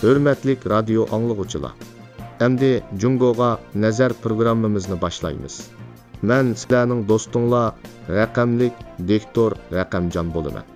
Hörmətlik radio anlıqçılar. Əmdi Jungoga nəzər proqramımızını başlayımız. Mən sizlərning dostunglar raqamlik diktor Raqamjon bo'laman.